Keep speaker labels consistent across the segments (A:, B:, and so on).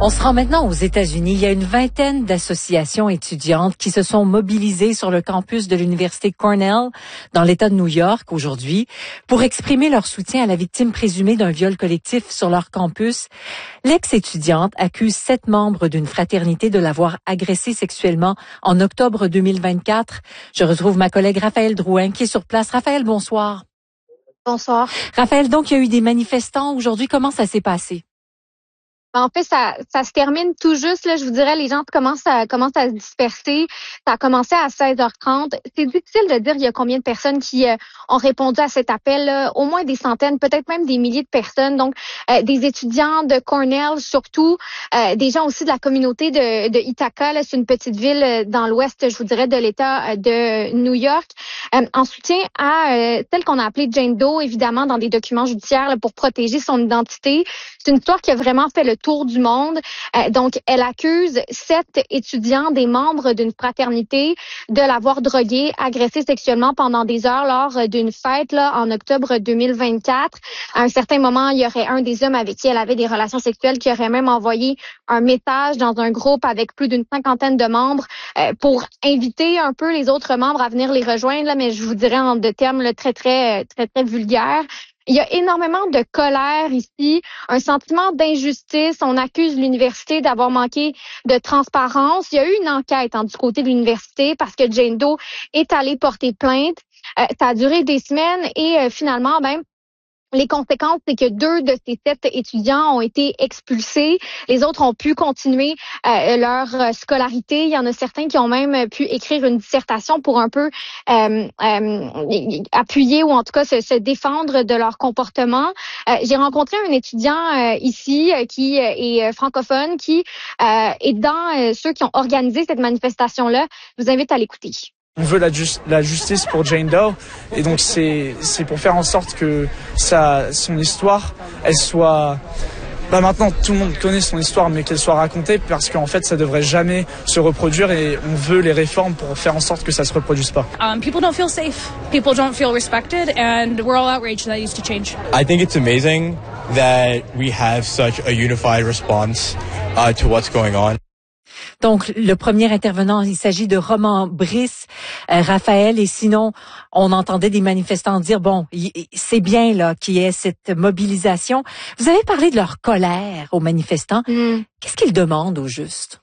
A: On se rend maintenant aux États-Unis. Il y a une vingtaine d'associations étudiantes qui se sont mobilisées sur le campus de l'Université Cornell dans l'État de New York aujourd'hui pour exprimer leur soutien à la victime présumée d'un viol collectif sur leur campus. L'ex-étudiante accuse 7 membres d'une fraternité de l'avoir agressée sexuellement en octobre 2024. Je retrouve ma collègue Raphaël Drouin qui est sur place. Raphaël, bonsoir.
B: Bonsoir.
A: Raphaël, donc il y a eu des manifestants aujourd'hui. Comment ça s'est passé?
B: En fait, ça se termine tout juste. Là, je vous dirais, les gens commencent à se disperser. Ça a commencé à 16h30. C'est difficile de dire il y a combien de personnes qui ont répondu à cet appel. Là. Au moins des centaines, peut-être même des milliers de personnes. Donc, des étudiants de Cornell surtout, des gens aussi de la communauté de Ithaca. Là, c'est une petite ville dans l'ouest, je vous dirais, de l'État de New York. En soutien à celle qu'on a appelée Jane Doe, évidemment, dans des documents judiciaires là, pour protéger son identité. C'est une histoire qui a vraiment fait le tour du monde. Donc, elle accuse 7 étudiants, des membres d'une fraternité, de l'avoir droguée, agressée sexuellement pendant des heures lors d'une fête là en octobre 2024. À un certain moment, il y aurait un des hommes avec qui elle avait des relations sexuelles qui aurait même envoyé un message dans un groupe avec plus d'une 50aine de membres pour inviter un peu les autres membres à venir les rejoindre. Là, mais je vous dirais en des termes là, très vulgaires. Il y a énormément de colère ici, un sentiment d'injustice. On accuse l'université d'avoir manqué de transparence. Il y a eu une enquête du côté de l'université parce que Jane Doe est allée porter plainte. Ça a duré des semaines et finalement, les conséquences, c'est que 2 de ces 7 étudiants ont été expulsés. Les autres ont pu continuer leur scolarité. Il y en a certains qui ont même pu écrire une dissertation pour un peu appuyer ou en tout cas se défendre de leur comportement. J'ai rencontré un étudiant ici qui est francophone, qui est dans ceux qui ont organisé cette manifestation-là. Je vous invite à l'écouter.
C: On veut la justice pour Jane Doe et donc c'est pour faire en sorte que son histoire, elle soit... maintenant, tout le monde connaît son histoire, mais qu'elle soit racontée parce qu'en fait, ça devrait jamais se reproduire et on veut les réformes pour faire en sorte que ça se reproduise pas.
D: People don't feel safe. People don't feel respected and we're all outraged that needs to change.
E: I think it's amazing that we have such a unified response to what's going on.
A: Donc, le premier intervenant, il s'agit de Roman Brice, Raphaël, et sinon, on entendait des manifestants dire, bon, c'est bien là qu'il y ait cette mobilisation. Vous avez parlé de leur colère aux manifestants. Qu'est-ce qu'ils demandent au juste?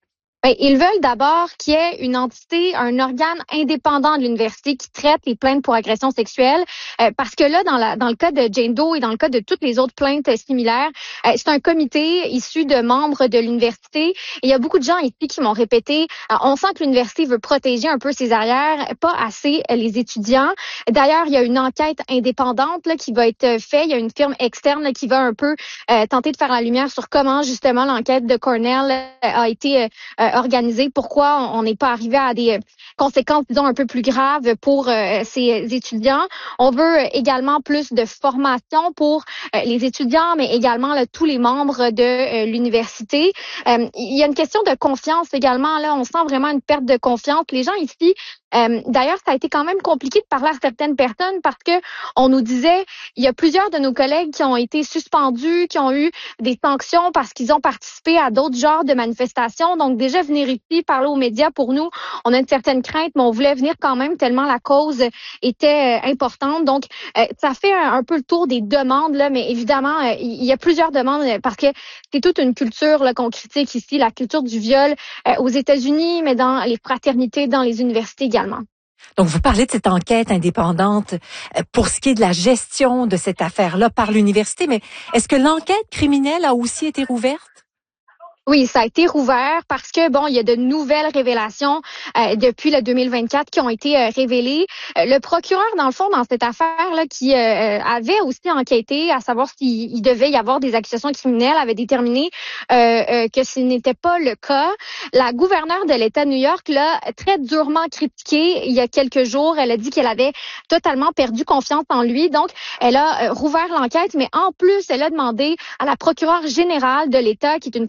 B: Ils veulent d'abord qu'il y ait une entité, un organe indépendant de l'université qui traite les plaintes pour agression sexuelle, parce que là, dans le cas de Jane Doe et dans le cas de toutes les autres plaintes similaires, c'est un comité issu de membres de l'université. Et il y a beaucoup de gens ici qui m'ont répété, on sent que l'université veut protéger un peu ses arrières, pas assez les étudiants. D'ailleurs, il y a une enquête indépendante là, qui va être faite. Il y a une firme externe là, qui va un peu tenter de faire la lumière sur comment justement l'enquête de Cornell a été organisée, pourquoi on n'est pas arrivé à des conséquences, disons, un peu plus graves pour ces étudiants. On veut également plus de formation pour les étudiants, mais également là, tous les membres de l'université. Il y a une question de confiance également. Là, on sent vraiment une perte de confiance. Les gens ici, d'ailleurs, ça a été quand même compliqué de parler à certaines personnes parce que on nous disait, il y a plusieurs de nos collègues qui ont été suspendus, qui ont eu des sanctions parce qu'ils ont participé à d'autres genres de manifestations. Donc déjà, venir ici, parler aux médias, pour nous, on a une certaine crainte, mais on voulait venir quand même tellement la cause était importante. Donc, ça fait un peu le tour des demandes, là, mais évidemment, il y a plusieurs demandes parce que c'est toute une culture là, qu'on critique ici, la culture du viol aux États-Unis, mais dans les fraternités, dans les universités également.
A: Donc, vous parlez de cette enquête indépendante pour ce qui est de la gestion de cette affaire-là par l'université, mais est-ce que l'enquête criminelle a aussi été rouverte?
B: Oui, ça a été rouvert parce que, il y a de nouvelles révélations depuis le 2024 qui ont été révélées. Le procureur, dans le fond, dans cette affaire-là, qui avait aussi enquêté à savoir s'il devait y avoir des accusations criminelles, avait déterminé que ce n'était pas le cas. La gouverneure de l'État de New York l'a très durement critiqué il y a quelques jours. Elle a dit qu'elle avait totalement perdu confiance en lui. Donc, elle a rouvert l'enquête, mais en plus, elle a demandé à la procureure générale de l'État, qui est une procureure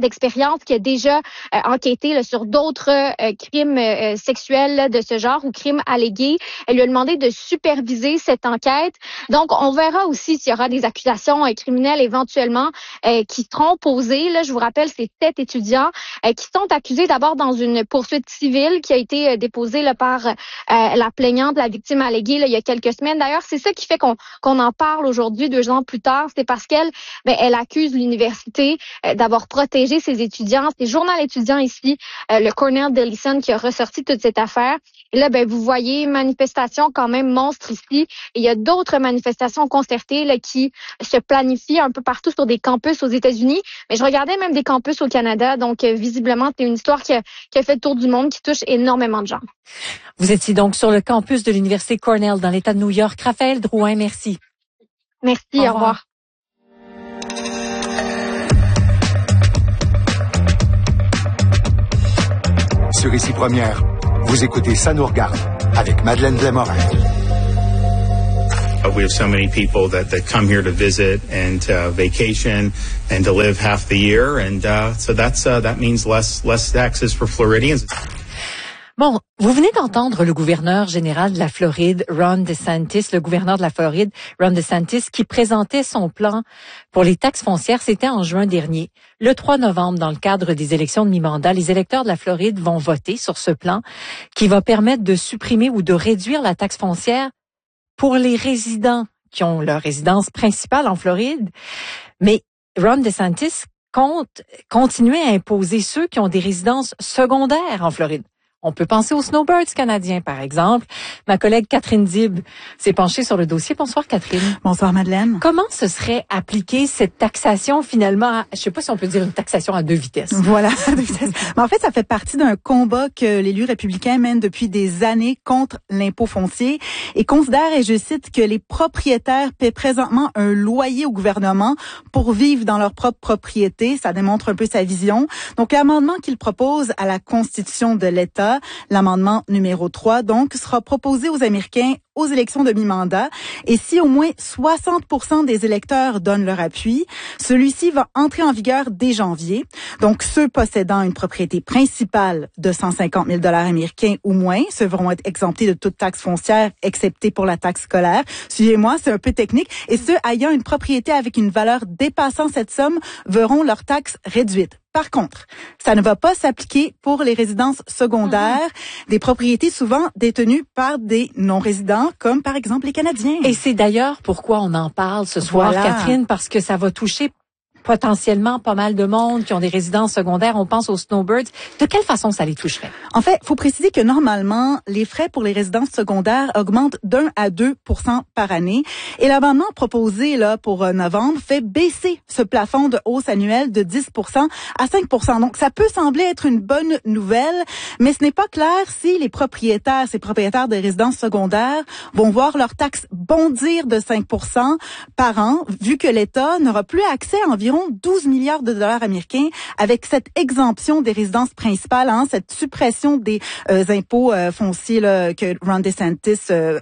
B: d'expérience, qui a déjà enquêté là, sur d'autres crimes sexuels là, de ce genre ou crimes allégués. Elle lui a demandé de superviser cette enquête. Donc, on verra aussi s'il y aura des accusations criminelles éventuellement qui seront posées. Là, je vous rappelle, c'est 7 étudiants qui sont accusés d'abord dans une poursuite civile qui a été déposée là, par la plaignante, la victime alléguée, là, il y a quelques semaines. D'ailleurs, c'est ça qui fait qu'on en parle aujourd'hui, 2 ans plus tard. C'est parce qu'elle elle accuse l'université d'avoir protégé ses étudiants. C'est Journal étudiant ici, le Cornell Daily Sun, qui a ressorti toute cette affaire. Et là, vous voyez, manifestation quand même monstre ici. Et il y a d'autres manifestations concertées là, qui se planifient un peu partout sur des campus aux États-Unis. Mais je regardais même des campus au Canada. Donc, visiblement, c'est une histoire qui a fait le tour du monde, qui touche énormément de gens.
A: Vous étiez donc sur le campus de l'Université Cornell dans l'État de New York. Raphaël Drouin, merci.
B: Merci, au revoir.
F: Sur Ici Première, vous écoutez Ça nous regarde avec Madeleine Blais-Morin.
G: We have so many people that come here to visit and vacation and to live half the year, and so that means less taxes for Floridians.
A: Bon, vous venez d'entendre le gouverneur général de la Floride, Ron DeSantis, le gouverneur de la Floride, Ron DeSantis, qui présentait son plan pour les taxes foncières. C'était en juin dernier. Le 3 novembre, dans le cadre des élections de mi-mandat, les électeurs de la Floride vont voter sur ce plan qui va permettre de supprimer ou de réduire la taxe foncière pour les résidents qui ont leur résidence principale en Floride. Mais Ron DeSantis compte continuer à imposer ceux qui ont des résidences secondaires en Floride. On peut penser aux snowbirds canadiens, par exemple. Ma collègue Catherine Dib s'est penchée sur le dossier. Bonsoir, Catherine.
H: Bonsoir, Madeleine.
A: Comment se serait appliquée cette taxation, finalement, je sais pas si on peut dire une taxation à 2 vitesses.
H: Voilà, à 2 vitesses. Mais en fait, ça fait partie d'un combat que l'élu républicain mène depuis des années contre l'impôt foncier et considère, et je cite, que les propriétaires paient présentement un loyer au gouvernement pour vivre dans leur propre propriété. Ça démontre un peu sa vision. Donc, l'amendement qu'il propose à la Constitution de l'État, l'amendement numéro 3, donc, sera proposé aux Américains aux élections de mi-mandat. Et si au moins 60% des électeurs donnent leur appui, celui-ci va entrer en vigueur dès janvier. Donc, ceux possédant une propriété principale de 150 000 $ américains ou moins seront être exemptés de toute taxe foncière, excepté pour la taxe scolaire. Suivez-moi, c'est un peu technique. Et ceux ayant une propriété avec une valeur dépassant cette somme verront leur taxe réduite. Par contre, ça ne va pas s'appliquer pour les résidences secondaires, des propriétés souvent détenues par des non-résidents, comme par exemple les Canadiens.
A: Et c'est d'ailleurs pourquoi on en parle ce soir, voilà. Catherine, parce que ça va toucher potentiellement pas mal de monde qui ont des résidences secondaires. On pense aux snowbirds. De quelle façon ça les toucherait?
H: En fait, faut préciser que normalement, les frais pour les résidences secondaires augmentent d'1 à 2 % par année. Et l'amendement proposé là pour novembre fait baisser ce plafond de hausse annuelle de 10 % à 5 %. Donc, ça peut sembler être une bonne nouvelle, mais ce n'est pas clair si les propriétaires, ces propriétaires de résidences secondaires, vont voir leur taxe bondir de 5 % par an, vu que l'État n'aura plus accès à environ 12 milliards de dollars américains avec cette exemption des résidences principales, cette suppression des impôts fonciers là, que Ron DeSantis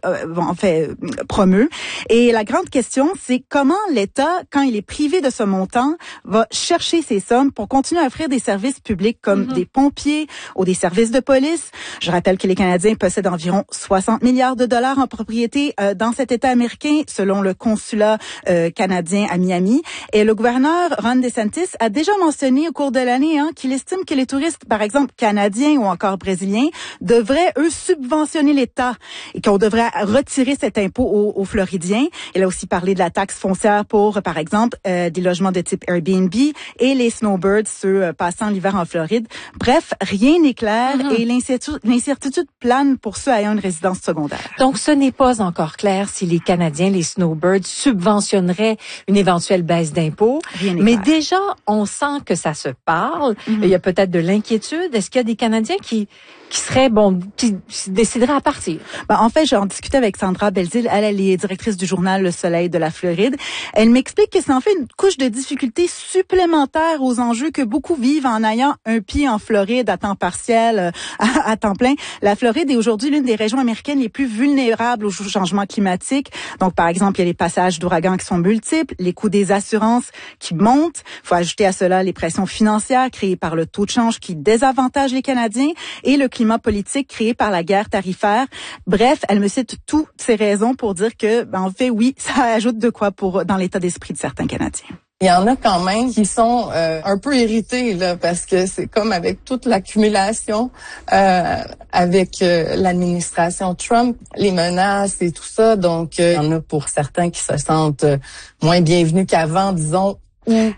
H: en fait promeut. Et la grande question, c'est comment l'État, quand il est privé de ce montant, va chercher ces sommes pour continuer à offrir des services publics comme des pompiers ou des services de police. Je rappelle que les Canadiens possèdent environ 60 milliards de dollars en propriété dans cet État américain, selon le consulat canadien à Miami. Et le gouverneur Ron DeSantis a déjà mentionné au cours de l'année qu'il estime que les touristes, par exemple canadiens ou encore brésiliens, devraient, eux, subventionner l'État et qu'on devrait retirer cet impôt aux Floridiens. Il a aussi parlé de la taxe foncière pour, par exemple, des logements de type Airbnb et les snowbirds, ceux passant l'hiver en Floride. Bref, rien n'est clair et l'incertitude plane pour ceux ayant une résidence secondaire.
A: Donc, ce n'est pas encore clair si les Canadiens, les snowbirds, subventionneraient une éventuelle baisse d'impôts. Mais déjà, on sent que ça se parle. Il y a peut-être de l'inquiétude. Est-ce qu'il y a des Canadiens qui qui déciderait à partir.
H: En fait, j'en discutais avec Sandra Belzile. Elle est directrice du journal Le Soleil de la Floride. Elle m'explique que c'est en fait une couche de difficulté supplémentaire aux enjeux que beaucoup vivent en ayant un pied en Floride à temps partiel, à temps plein. La Floride est aujourd'hui l'une des régions américaines les plus vulnérables au changement climatique. Donc, par exemple, il y a les passages d'ouragans qui sont multiples, les coûts des assurances qui montent. Il faut ajouter à cela les pressions financières créées par le taux de change qui désavantage les Canadiens et le climat politique créé par la guerre tarifaire. Bref, elle me cite toutes ces raisons pour dire que, en fait, oui, ça ajoute de quoi dans l'état d'esprit de certains Canadiens.
I: Il y en a quand même qui sont un peu irrités là, parce que c'est comme avec toute l'accumulation avec l'administration Trump, les menaces et tout ça. Donc, il y en a pour certains qui se sentent moins bienvenus qu'avant, disons, ou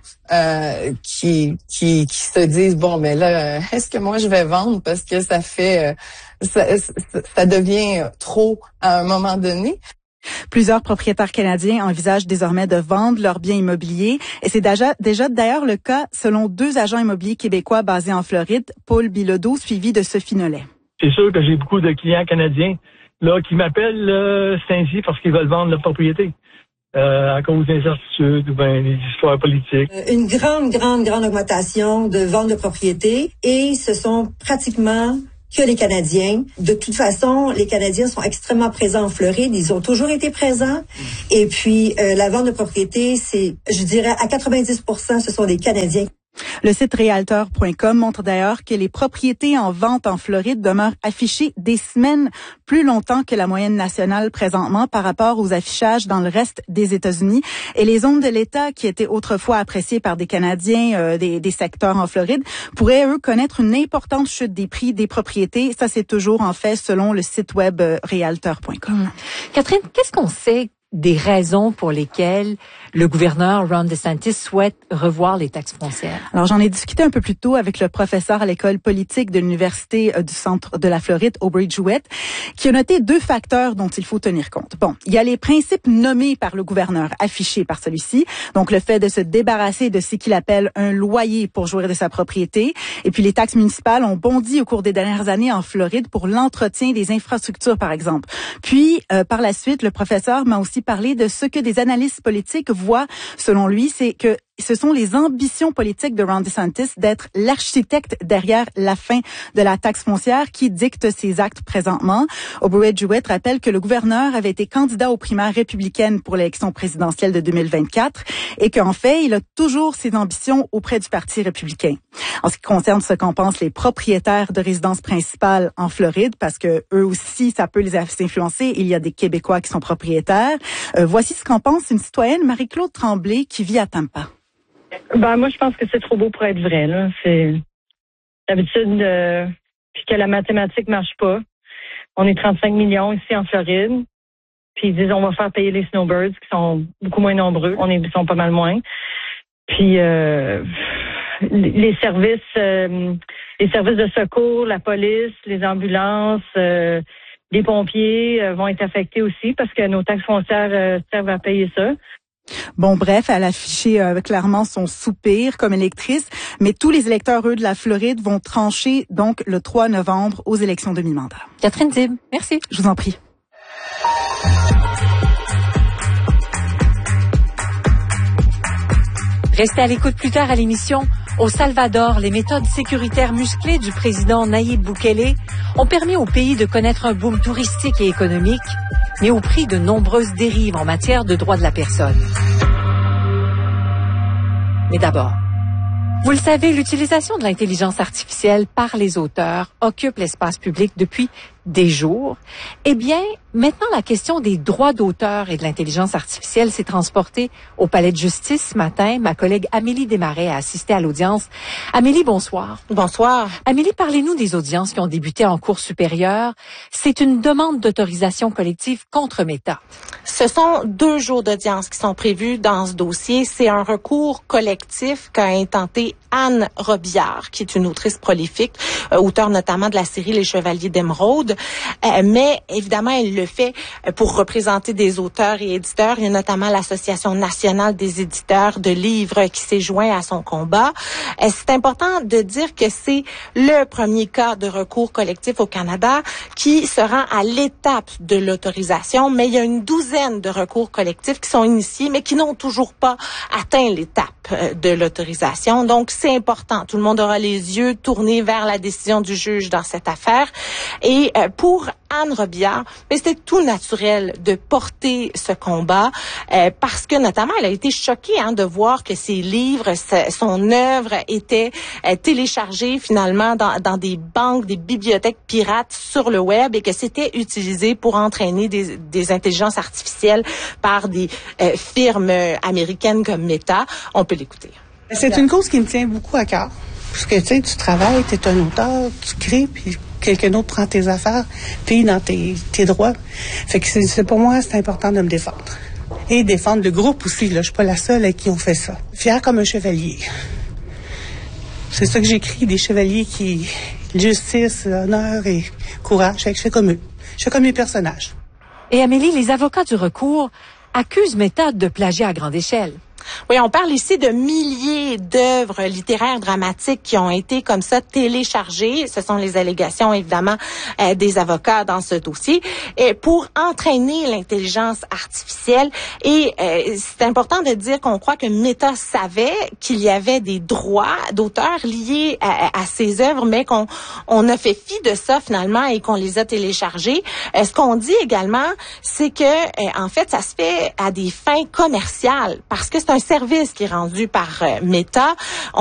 I: qui se disent bon, mais là, est-ce que moi je vais vendre parce que ça fait ça devient trop à un moment donné.
H: Plusieurs propriétaires canadiens envisagent désormais de vendre leurs biens immobiliers et c'est déjà d'ailleurs le cas selon 2 agents immobiliers québécois basés en Floride, Paul Bilodeau suivi de Sophie Nollet.
J: C'est sûr que j'ai beaucoup de clients canadiens là qui m'appellent Saint-Gy parce qu'ils veulent vendre leur propriété. À cause des incertitudes ou des histoires politiques.
K: Une grande augmentation de vente de propriétés et ce sont pratiquement que les Canadiens. De toute façon, les Canadiens sont extrêmement présents en Floride. Ils ont toujours été présents. Et puis, la vente de propriété, c'est, je dirais, à 90%, ce sont des Canadiens.
H: Le site realtor.com montre d'ailleurs que les propriétés en vente en Floride demeurent affichées des semaines plus longtemps que la moyenne nationale présentement par rapport aux affichages dans le reste des États-Unis. Et les zones de l'État qui étaient autrefois appréciées par des Canadiens des secteurs en Floride pourraient, eux, connaître une importante chute des prix des propriétés. Ça, c'est toujours en fait selon le site web realtor.com.
A: Catherine, qu'est-ce qu'on sait des raisons pour lesquelles le gouverneur Ron DeSantis souhaite revoir les taxes foncières?
H: Alors, j'en ai discuté un peu plus tôt avec le professeur à l'école politique de l'Université du Centre de la Floride, Aubrey Jewett, qui a noté 2 facteurs dont il faut tenir compte. Bon, il y a les principes nommés par le gouverneur, affichés par celui-ci. Donc, le fait de se débarrasser de ce qu'il appelle un loyer pour jouir de sa propriété. Et puis, les taxes municipales ont bondi au cours des dernières années en Floride pour l'entretien des infrastructures, par exemple. Puis, par la suite, le professeur m'a aussi parlé de ce que des analystes politiques voient, selon lui, c'est que ce sont les ambitions politiques de Ron DeSantis d'être l'architecte derrière la fin de la taxe foncière qui dicte ses actes présentement. Aubrey Jewett rappelle que le gouverneur avait été candidat aux primaires républicaines pour l'élection présidentielle de 2024 et qu'en fait, il a toujours ses ambitions auprès du Parti républicain. En ce qui concerne ce qu'en pensent les propriétaires de résidences principales en Floride, parce que eux aussi, ça peut les influencer, il y a des Québécois qui sont propriétaires. Voici ce qu'en pense une citoyenne, Marie-Claude Tremblay, qui vit à Tampa.
L: Moi, je pense que c'est trop beau pour être vrai, là. C'est d'habitude, puis que la mathématique marche pas. On est 35 millions ici en Floride. Puis ils disent, on va faire payer les snowbirds, qui sont beaucoup moins nombreux. Ils sont pas mal moins. Puis les services de secours, la police, les ambulances, les pompiers vont être affectés aussi parce que nos taxes foncières servent à payer ça.
H: Bon, bref, elle a affiché clairement son soupir comme électrice, mais tous les électeurs, eux, de la Floride vont trancher donc le 3 novembre aux élections de mi-mandat.
A: Catherine Dib, merci.
H: Je vous en prie.
A: Restez à l'écoute plus tard à l'émission. Au Salvador, les méthodes sécuritaires musclées du président Nayib Bukele ont permis au pays de connaître un boom touristique et économique, mais au prix de nombreuses dérives en matière de droits de la personne. Mais d'abord, vous le savez, l'utilisation de l'intelligence artificielle par les auteurs occupe l'espace public depuis des jours. Eh bien, maintenant, la question des droits d'auteur et de l'intelligence artificielle s'est transportée au Palais de justice ce matin. Ma collègue Amélie Desmarais a assisté à l'audience. Amélie, bonsoir.
M: Bonsoir.
A: Amélie, parlez-nous des audiences qui ont débuté en Cour supérieure. C'est une demande d'autorisation collective contre Meta.
M: Ce sont 2 jours d'audience qui sont prévus dans ce dossier. C'est un recours collectif qu'a intenté Anne Robillard, qui est une autrice prolifique, auteure notamment de la série Les Chevaliers d'Émeraude. monde. Mais évidemment, elle le fait pour représenter des auteurs et éditeurs. Il y a notamment l'Association nationale des éditeurs de livres qui s'est joint à son combat. C'est important de dire que c'est le premier cas de recours collectif au Canada qui se rend à l'étape de l'autorisation, mais il y a une douzaine de recours collectifs qui sont initiés, mais qui n'ont toujours pas atteint l'étape de l'autorisation. Donc, c'est important. Tout le monde aura les yeux tournés vers la décision du juge dans cette affaire. Et pour Anne Robillard, mais c'était tout naturel de porter ce combat parce que notamment elle a été choquée de voir que ses livres, son œuvre était téléchargée finalement dans des banques, des bibliothèques pirates sur le web et que c'était utilisé pour entraîner des intelligences artificielles par des firmes américaines comme Meta. On peut l'écouter.
N: C'est une cause qui me tient beaucoup à cœur. Parce que tu travailles, tu es un auteur, tu crées, puis quelqu'un d'autre prend tes affaires, puis dans tes droits. Fait que c'est pour moi, c'est important de me défendre. Et défendre le groupe aussi, là. Je suis pas la seule à qui on fait ça. Fière comme un chevalier. C'est ça que j'écris, des chevaliers qui... Justice, honneur et courage. Fait que je fais comme eux. Je fais comme les personnages.
A: Et Amélie, les avocats du recours accusent Meta de plagiat à grande échelle.
M: Oui, on parle ici de milliers d'œuvres littéraires dramatiques qui ont été comme ça téléchargées. Ce sont les allégations, évidemment, des avocats dans ce dossier, pour entraîner l'intelligence artificielle. Et c'est important de dire qu'on croit que Meta savait qu'il y avait des droits d'auteur liés à ces œuvres, mais qu'on a fait fi de ça finalement et qu'on les a téléchargées. Ce qu'on dit également, c'est que en fait, ça se fait à des fins commerciales parce que c'est un service qui est rendu par Meta.